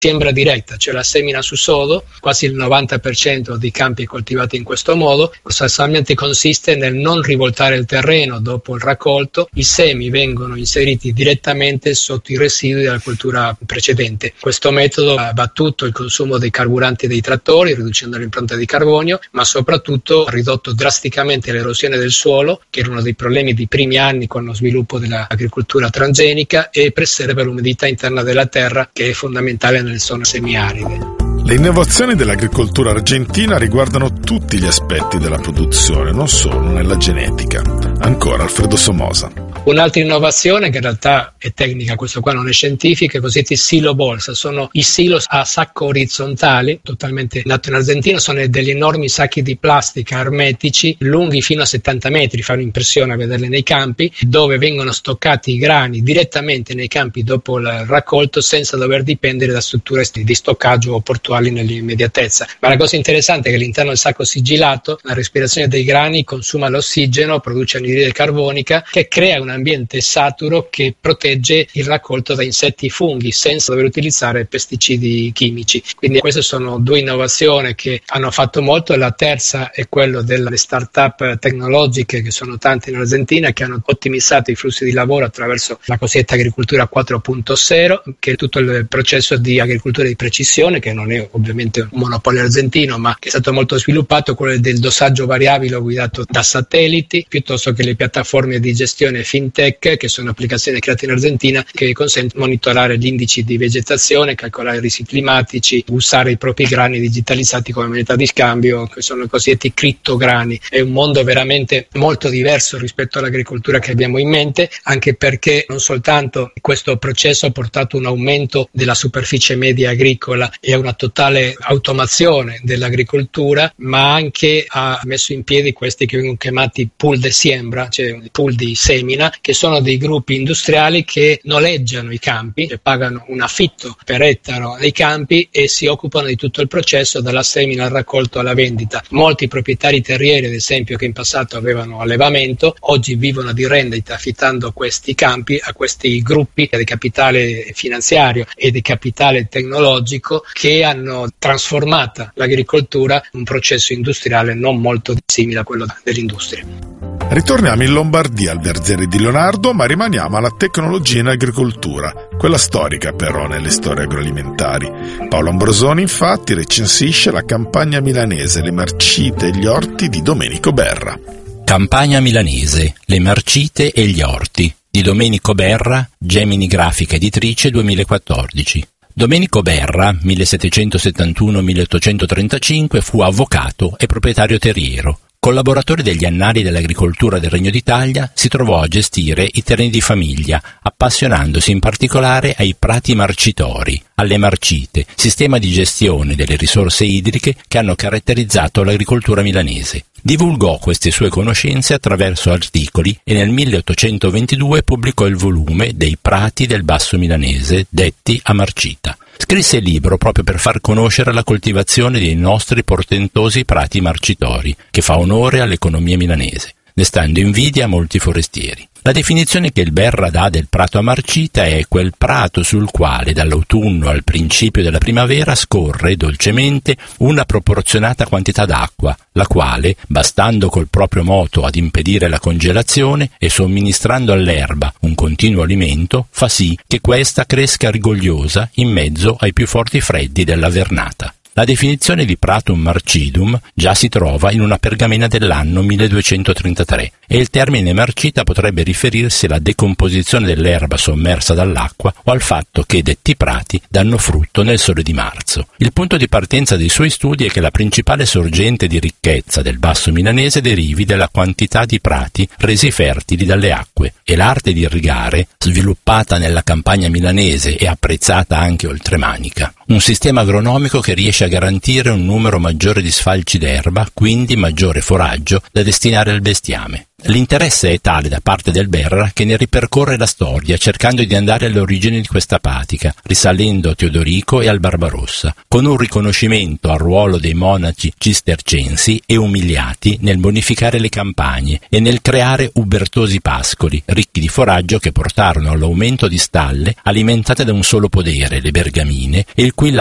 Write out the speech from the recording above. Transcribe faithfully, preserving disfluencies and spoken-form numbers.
siembra diretta, cioè la semina su sodo. Quasi il novanta per cento dei campi è coltivati in questo modo. Sostanzialmente consiste nel non rivoltare il terreno dopo il raccolto, i semi vengono inseriti direttamente sotto i residui della coltura precedente. Questo metodo ha abbattuto il consumo dei carburanti dei trattori, riducendo l'impronta di carbonio, ma soprattutto ha ridotto drasticamente l'erosione del suolo, che era uno dei problemi dei primi anni con lo sviluppo dell'agricoltura transgenica, e preserva l'umidità interna della terra, che è fondamentale nelle zone semiaride. Le innovazioni dell'agricoltura argentina riguardano tutti gli aspetti della produzione, non solo nella genetica. Ancora Alfredo Somoza. Un'altra innovazione, che in realtà è tecnica, questo qua non è scientifica, i cosiddetti silo bolsa. Sono i silos a sacco orizzontali, totalmente nati in Argentina, sono degli enormi sacchi di plastica ermetici, lunghi fino a settanta metri, fa un'impressione a vederli nei campi, dove vengono stoccati i grani direttamente nei campi dopo il raccolto, senza dover dipendere da strutture di stoccaggio o portuali nell'immediatezza. Ma la cosa interessante è che all'interno del sacco sigillato la respirazione dei grani consuma l'ossigeno, produce anidride carbonica, che crea un ambiente saturo che protegge il raccolto da insetti e funghi senza dover utilizzare pesticidi chimici. Quindi queste sono due innovazioni che hanno fatto molto. La terza è quello delle start-up tecnologiche, che sono tante in Argentina, che hanno ottimizzato i flussi di lavoro attraverso la cosiddetta agricoltura quattro punto zero, che è tutto il processo di agricoltura di precisione, che non è ovviamente un monopolio argentino, ma che è stato molto sviluppato, quello del dosaggio variabile guidato da satelliti, piuttosto che le piattaforme di gestione fintech, che sono applicazioni create in Argentina, che consentono di monitorare gli indici di vegetazione, calcolare i rischi climatici, usare i propri grani digitalizzati come moneta di scambio, che sono i cosiddetti crittograni. È un mondo veramente molto diverso rispetto all'agricoltura che abbiamo in mente, anche perché non soltanto questo processo ha portato un aumento della superficie media agricola e a una totale automazione dell'agricoltura, ma anche ha messo in piedi questi che vengono chiamati pool de siembra, cioè pool di semina, che sono dei gruppi industriali che noleggiano i campi, cioè pagano un affitto per ettaro dei campi e si occupano di tutto il processo, dalla semina al raccolto alla vendita. Molti proprietari terrieri, ad esempio, che in passato avevano allevamento, oggi vivono di rendita affittando questi campi a questi gruppi di capitale finanziario e di capitale tecnologico, che hanno trasformato l'agricoltura in un processo industriale non molto simile a quello dell'industria. Ritorniamo in Lombardia al Verzieri di Leonardo, ma rimaniamo alla tecnologia in agricoltura, quella storica però nelle storie agroalimentari. Paolo Ambrosoni infatti recensisce la campagna milanese Le Marcite e gli orti di Domenico Berra. Campagna milanese, Le Marcite e gli orti di Domenico Berra, Gemini Grafica Editrice duemilaquattordici. Domenico Berra, millesettecentosettantuno milleottocentotrentacinque, fu avvocato e proprietario terriero. Collaboratore degli Annali dell'Agricoltura del Regno d'Italia, si trovò a gestire i terreni di famiglia, appassionandosi in particolare ai prati marcitori, alle marcite, sistema di gestione delle risorse idriche che hanno caratterizzato l'agricoltura milanese. Divulgò queste sue conoscenze attraverso articoli e nel milleottocentoventidue pubblicò il volume dei Prati del Basso Milanese, detti a marcita. Scrisse il libro proprio per far conoscere la coltivazione dei nostri portentosi prati marcitori, che fa onore all'economia milanese, destando invidia a molti forestieri. La definizione che il Berra dà del prato a marcita è quel prato sul quale dall'autunno al principio della primavera scorre dolcemente una proporzionata quantità d'acqua, la quale, bastando col proprio moto ad impedire la congelazione e somministrando all'erba un continuo alimento, fa sì che questa cresca rigogliosa in mezzo ai più forti freddi della vernata. La definizione di pratum marcidum già si trova in una pergamena dell'anno milleduecentotrentatré e il termine marcita potrebbe riferirsi alla decomposizione dell'erba sommersa dall'acqua o al fatto che detti prati danno frutto nel sole di marzo. Il punto di partenza dei suoi studi è che la principale sorgente di ricchezza del basso milanese derivi dalla quantità di prati resi fertili dalle acque e l'arte di irrigare, sviluppata nella campagna milanese e apprezzata anche oltremanica. Un sistema agronomico che riesce contribuisce a garantire un numero maggiore di sfalci d'erba, quindi maggiore foraggio da destinare al bestiame. L'interesse è tale da parte del Berra che ne ripercorre la storia, cercando di andare alle origini di questa pratica, risalendo a Teodorico e al Barbarossa, con un riconoscimento al ruolo dei monaci cistercensi e umiliati nel bonificare le campagne e nel creare ubertosi pascoli, ricchi di foraggio, che portarono all'aumento di stalle alimentate da un solo podere, le bergamine, e il cui